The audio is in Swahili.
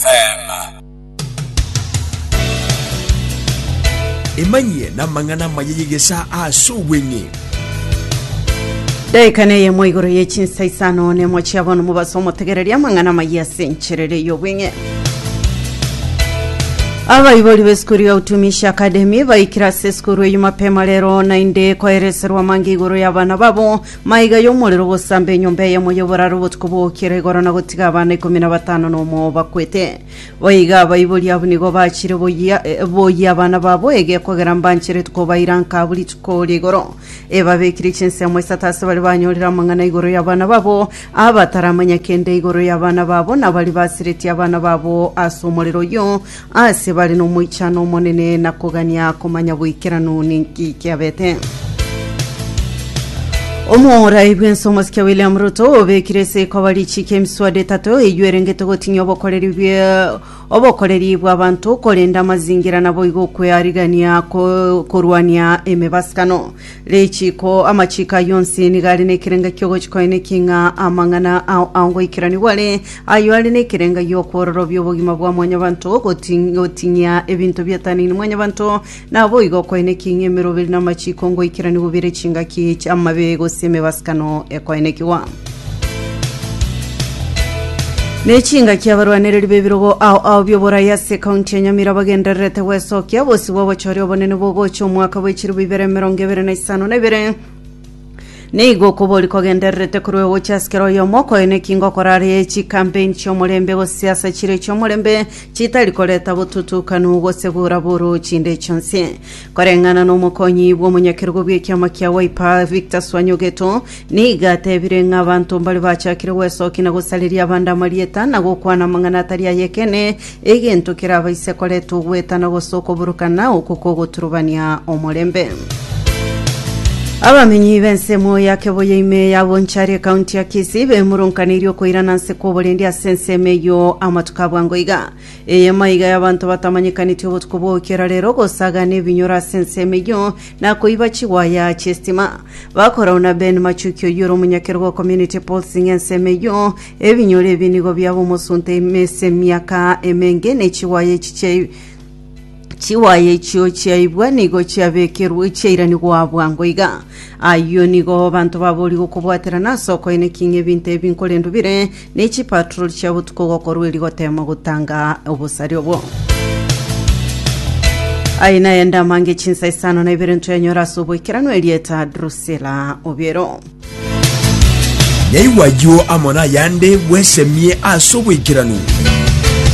Emanye na mangana mayegesa aso wenye Daikane ye moigoro ye chinsa isano ne mochiabon mubasomo tegereria mangana mayase ncherere yo wenye Abaiboli beskuru ya utumishi akademi baikira seskuru y'umapema rero na inde koereserwa mangigoro y'abana babo maiga yo mulero bosambe nyombe ya muyobora robotkubo kiregoro na gotiga abana 15 no mo bakwete baiga abaiboli abunigo bachire boyi abana babo ege kogera mbanchire tuko bairanka buli tuko ligoro ebabekiri chense mwesatase bali banyorira mangana igoro y'abana babo abataramanya kende igoro y'abana babo na bali basireti abana babo asomolero yo ase bali no muichano monene na kugania kumanya buikirano ninki kiabete Omora ibwenso maskia William Ruto obekirese ko bali chike mswade tato eyuerengete gotinyo obokoleri bw'abantu kolenda mazingira nabo igokwe arigania ko kurwania emebaskano lechiko amachika yonsi nigali nekirenga kyogo chikoine kinga amangana ango ikirani wale ayo ali nekirenga yokororo byobogima bwa mwanya bantu gotinya ebintu byatani mwanya bantu nabo igokwe kinga emerobeli na machiko ngo ikirani bubire chinga ki amabego seme baskano ekoinekiwa Nechinga kiabarwanere bibirogo au byobora yase county ya Nyamira bagenderete wesokia bose bo bachori obonene bogocho mwaka w'ikiri 2025 Nego koboli kogenderete kuruwe wochaskero yomoko ene kingo korare chi campaign chomolembe go siasa chire chomolembe chitali koleta bututuka nugo sebura buru chinde chonse korengana no mukonyi bwo munyakirgo bw'ekyama kya Wiper Victor Swanyogeto niga tebirenga abantu mbali bachakire wesoki na gusaliria abanda marieta na gukwana mangana atari yekene egento kiraba ise koletu gweta na gusoko burukana ukuko guturubania omolembe Abamenyi bensemo yakeboye ime yabonchari county ya Kisibe murunkaniryo koirana nseko bolendi asenseme yo amatukabwango iga maiga y'abantu batamanyikaniti obutkubo rero gosaga nebinyora senseme yo na koiba chiwaya chestima bakora una Ben Machukyo yoro munyakerwa community policing enseme yo ebinyore binigo byabo musunte mese miaka emenge ne chiwaye chiwaye chiyo chiaibwa nigo chiabekeru chiairani gwabwango iga ayo nigo bantu baboli gukubwatira nasoko ine kinge binte binkolendu bire nechi patrol chabutuko gokorweli gotema gutanga obusari obo aina yenda mange chinsa isano na ibirentu yanyora subo ikirano elieta Drusilla Obiero Yaiwa yo amona yande wesemie asobo ikirano